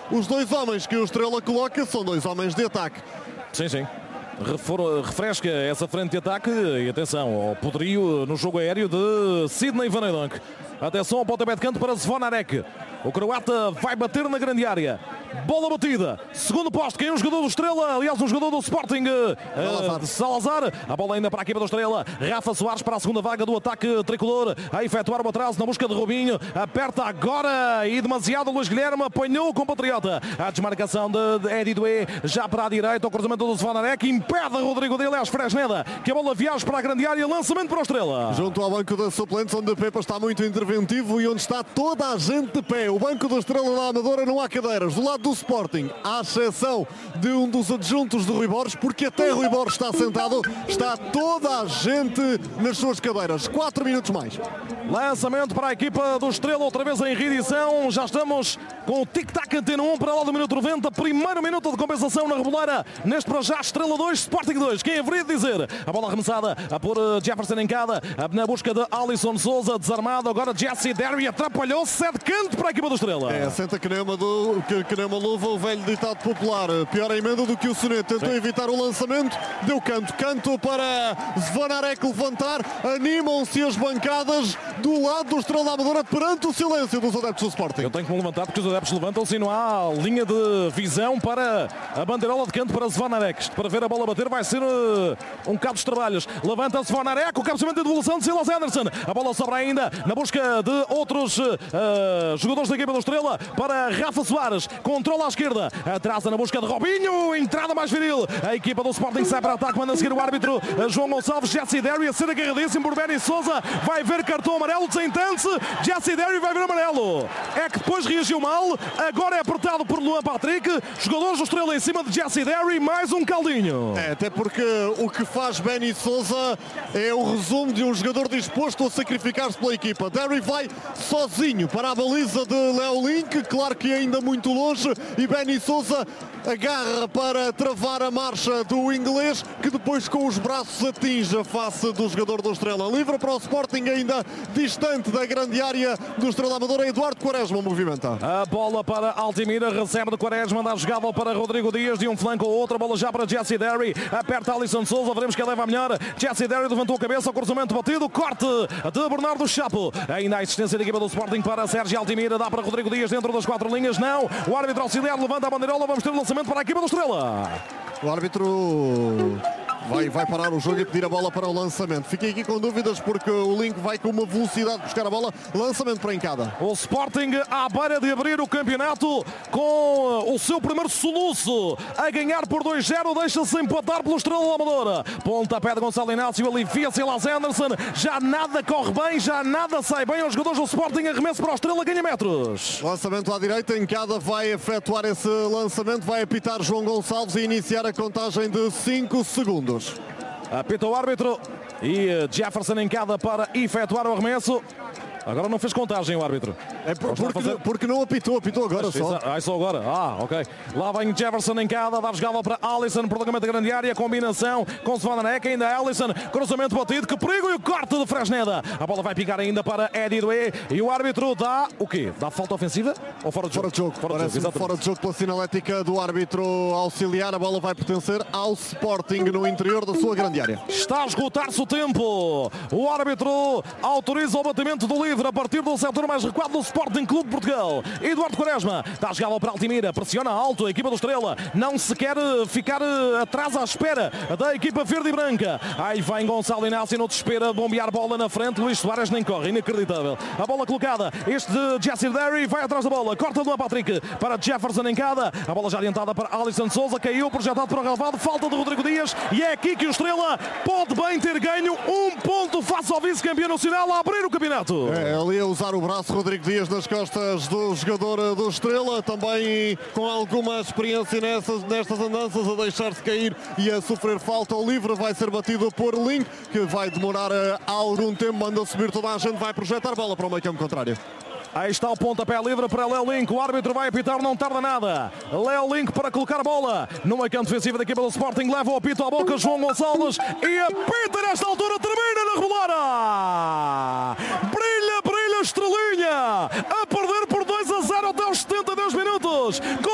os dois homens que o Estrela coloca são dois homens de ataque. Sim, sim. Refresca essa frente de ataque e atenção ao poderio no jogo aéreo de Sidney Van Hooijdonk. Atenção ao pontapé de canto para Zvonarek. O croata vai bater na grande área. Bola batida. Segundo posto. Quem é um jogador do Estrela? Aliás, um jogador do Sporting. Salazar. A bola ainda para a equipa do Estrela. Rafa Soares para a segunda vaga do ataque tricolor. A efetuar o atraso na busca de Robinho. Aperta agora e demasiado Luís Guilherme. Apanhou o compatriota. A desmarcação de Eddie Doué. Já para a direita. O cruzamento do Zvonarek. Impede Rodrigo de Aliás Fresneda. Que a bola viaja para a grande área. Lançamento para o Estrela. Junto ao banco de suplentes, onde Pepa está muito interventivo e onde está toda a gente de pé. O banco do Estrela da Amadora não há cadeiras. Do lado do Sporting, à exceção de um dos adjuntos de Rui Borges, porque até Rui Borges está sentado, está toda a gente nas suas cadeiras. 4 minutos mais. Lançamento para a equipa do Estrela, outra vez em reedição. Já estamos com o tic-tac Antena 1 para lá do minuto 90. Primeiro minuto de compensação na Reboleira. Neste para já, Estrela 2, Sporting 2. Quem haveria de dizer? A bola arremessada por Jefferson Encada, na busca de Alisson Souza, desarmado. Agora Jesse Derry atrapalhou-se, de canto para a equipa do Estrela. Senta que nem uma luva, o velho ditado popular. Pior a emenda do que o soneto. Tentou evitar o lançamento, deu canto para Zvonarek levantar. Animam-se as bancadas do lado do Estrela da Amadora perante o silêncio dos adeptos do Sporting. Eu tenho que me levantar porque os adeptos levantam-se e não há linha de visão para a bandeirola de canto para Zvonarek. Para ver a bola bater vai ser um cabo dos trabalhos. Levanta-se Zvonarek, o cabeceamento de devolução de Silas Anderson. A bola sobra ainda na busca de outros jogadores da equipa do Estrela para Rafa Soares. Controla à esquerda, atrasa na busca de Robinho. Entrada mais viril. A equipa do Sporting sai para ataque, manda seguir o árbitro João Gonçalves. Jesse Derry a ser agarradíssimo por Benny Souza. Vai ver cartão amarelo, desentende-se. Jesse Derry vai ver amarelo. É que depois reagiu mal. Agora é apertado por Luan Patrick. Jogadores do Estrela em cima de Jesse Derry. Mais um caldinho. Até porque o que faz Benny Souza é o resumo de um jogador disposto a sacrificar-se pela equipa. Derry vai sozinho para a baliza de Léo Link. Claro que ainda muito longe. E Benny Souza agarra para travar a marcha do inglês, que depois com os braços atinge a face do jogador do Estrela. Livre para o Sporting, ainda distante da grande área do Estrela Amadora. Eduardo Quaresma movimenta. A bola para Altimira, recebe de Quaresma, dá jogada para Rodrigo Dias, de um flanco ao outro. A bola já para Jesse Derry, aperta Alisson Souza, veremos quem leva a melhor. Jesse Derry levantou a cabeça, o cruzamento batido, corte de Bernardo Chapo. Ainda a assistência da equipa do Sporting para Sérgio Altimira, dá para Rodrigo Dias dentro das 4 linhas, não. O árbitro auxiliar levanta a bandeirola, vamos ter o lançamento para a equipa do Estrela. O árbitro vai parar o jogo e pedir a bola para o lançamento. Fiquei aqui com dúvidas porque o Link vai com uma velocidade buscar a bola. Lançamento para Encada. O Sporting à beira de abrir o campeonato com o seu primeiro soluço. A ganhar por 2-0, deixa-se empatar pelo Estrela da Amadora. Pontapé de Gonçalo Inácio, alivia Silas Anderson. Já nada corre bem, já nada sai bem. Os jogadores do Sporting, arremesso para o Estrela, ganha metros. Lançamento à direita, Encada vai efetuar esse lançamento. Vai apitar João Gonçalves e iniciar a contagem de 5 segundos. Apita o árbitro e Jefferson Encada para efetuar o arremesso. Agora não fez contagem o árbitro. É porque não apitou agora só. Só agora. Ok. Lá vem Jefferson Encada, dá jogada para Alisson, prolongamento da grande área, combinação com Zvonarek, ainda Alisson, cruzamento batido, que perigo, e o corte de Fresneda. A bola vai picar ainda para Eddie Doué e o árbitro dá o quê? Dá falta ofensiva ou fora de jogo? Fora de jogo pela sinalética do árbitro auxiliar. A bola vai pertencer ao Sporting no interior da sua grande área. Está a esgotar-se o tempo. O árbitro autoriza o batimento do livre a partir do setor mais recuado do Sporting Clube de Portugal. Eduardo Quaresma dá a jogada para Altimira, pressiona alto a equipa do Estrela, não se quer ficar atrás à espera da equipa verde e branca. Aí vem Gonçalo Inácio no desespero, bombear bola na frente. Luís Soares nem corre, inacreditável. A bola colocada, este de Jesse Derry vai atrás da bola, corta do Patrick para Jefferson Encada. A bola já adiantada para Alisson Souza, caiu, projetado para o relevado, falta de Rodrigo Dias, e é aqui que o Estrela pode bem ter ganho um ponto face ao vice-campeão nacional a abrir o campeonato. Ali a usar o braço Rodrigo Dias nas costas do jogador do Estrela, também com alguma experiência nestas andanças, a deixar-se cair e a sofrer falta. O livre vai ser batido por Link, que vai demorar algum tempo, manda subir toda a gente, vai projetar a bola para o meio campo contrário. Aí está o pontapé livre para Léo Link. O árbitro vai apitar, não tarda nada. Léo Link para colocar a bola no meio campo defensivo da equipa do Sporting. Leva o apito à boca João Gonçalves e apita nesta altura. Termina na Reboleira. Brilha, estrelinha. A perder